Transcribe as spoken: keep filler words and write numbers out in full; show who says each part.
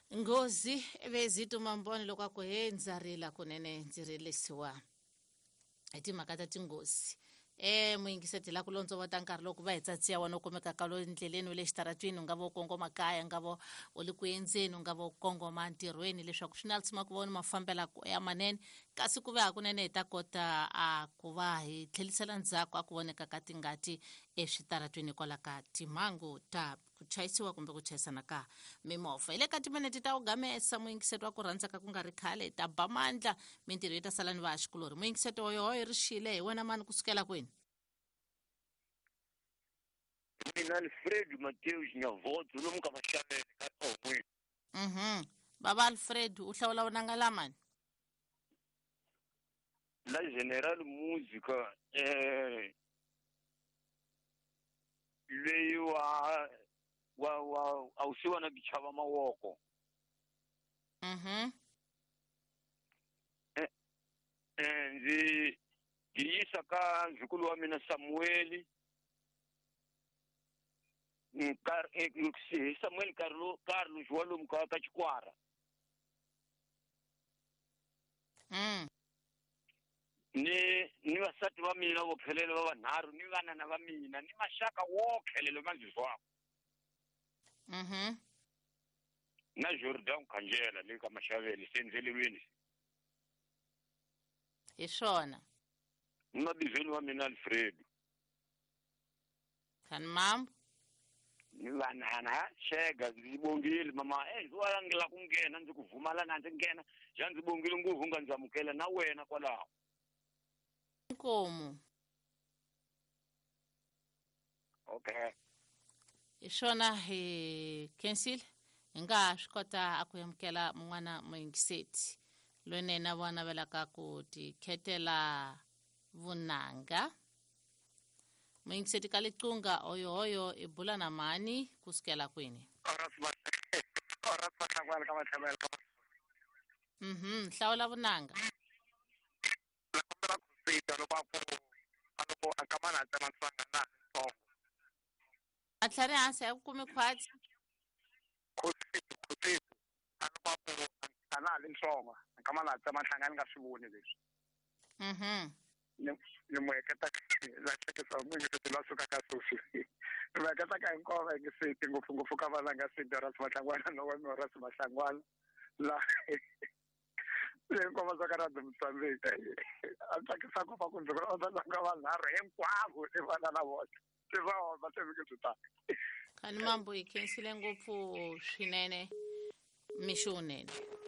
Speaker 1: Ngozi vezito mamboni loko a ku he ndzarila kunene ndzi rilisiwa hi timhaka ta tinghozi e muyingiseti la ku lontsovota nkarhi loko va hi tsatsiya wona u kumeka ka lo endleleni u le xitaratwini u nga vo kongoma kaya nga vo u le ku endzeni u nga vo kongoma ntirhweni leswaku swi na litsima ku voni mafambela ya manene kasi ku ve hakunene hi ta kota a ku va hi tlhelisela ndzhaku a ku voneka ka tingati eswitaratwini kwala ka timhangu ta ku chayisiwa kumbe ku chayisana ka mimovha hi le ka timinete ta u gamesa muyingiseti wa ku rhandzaka ku nga ri khale hi ta ba mandla mintirho yi ta sala ni va xikulori muyingiseti woyoho hi ri xile hi wena mani kusukela kwini
Speaker 2: Mina Alfred Mateus Nyavodzo lomu ka Maxaveni ka Thomwe.
Speaker 1: Mhm. Baba Alfred uhlawula unanga lamani.
Speaker 2: La General Musica eh leyi wa wa wa awusiwa na bichava mawoko.
Speaker 1: Mhm.
Speaker 2: Eh eh ndzi ngiyisa ka nzukulu wa mina Samuel Nkar eh Samuel Carlo Carlos walomu ka ka Chikwara.
Speaker 1: Mm.
Speaker 2: ni ni vasati va mina vo phelele va vanharhu ni vana na va mina ni maxaka wo khelelo mandziswako.
Speaker 1: Mhm.
Speaker 2: Na Jordan Khanjela le ka Maxaveni sendzelelweni.
Speaker 1: Hi swona.
Speaker 2: Ni mabizweni wa mina Alfred.
Speaker 1: Kan mambo.
Speaker 2: Ni vanhana shega ndibongile mama eh wala ngila ku nghena ndzi ku vumala na ndzi nghena ja ndzi bongile nguvu nga ndzamukela na wena kwalaho.
Speaker 1: Nkomo.
Speaker 2: Okay.
Speaker 1: Hi swona hi cancel hi nga swi kota a ku yamukela mun'wana muyingiseti loyi na vona velaka ku tikhetela vunanga muyingiseti ka licunga oyohoyo i bula na mani kusukela kwini
Speaker 2: Oras ma oras ma tlangwana ka Maxaveni ka.
Speaker 1: Mhm hlawula vunanga.
Speaker 2: La ku sita loko a ku loko a kamana tsama tsanga na ntsongo.
Speaker 1: Atlhari hansi a ku kumi khwatsi.
Speaker 2: Khositi khositi a loko a ku ana le ntsongo kamana tsama hlangani nga swi voni leswi.
Speaker 1: Mhm.
Speaker 2: Ni moeketa la tshekisa munhu kuti la suka ka sofi va ka ka hinkova hi siti ngopfungopfu ka vana nga siti ra swimahlangwana no wa mi ra swimahlangwana la hinkova ka ra Mozambique a tsakisa ku fa ku ndzi va nga vanharhu hinkwavo i vana na vona ti va va tevike byi ta
Speaker 1: Kan mambo hi khensile ngopfu swinene mixunene.